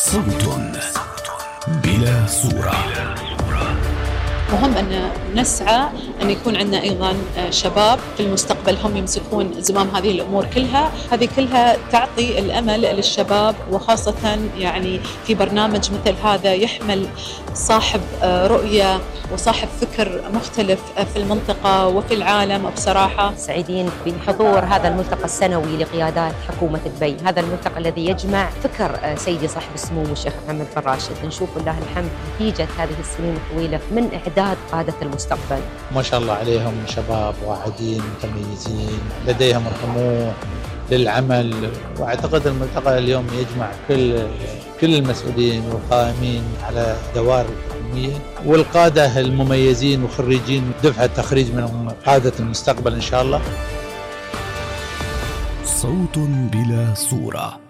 صوت بلا صورة. مهم أن نسعى أن يكون عندنا أيضا شباب في المستقبل هم يمسكون زمام هذه الأمور كلها. هذه كلها تعطي الأمل للشباب، وخاصة يعني في برنامج مثل هذا يحمل صاحب رؤية وصاحب فكر مختلف في المنطقة وفي العالم. بصراحة سعيدين بحضور هذا الملتقى السنوي لقيادات حكومة دبي، هذا الملتقى الذي يجمع فكر سيدي صاحب السمو الشيخ محمد بن راشد. نشوف الله الحمد نتيجة هذه السنين الطويلة من إعداد قادة المستقبل. ما شاء الله عليهم شباب واعدين متميزين، لديهم الطموح للعمل، واعتقد الملتقى اليوم يجمع كل المسؤولين والقائمين على دوائر الحكومية والقادة المميزين وخريجين دفعة تخريج من قادة المستقبل إن شاء الله. صوت بلا صورة.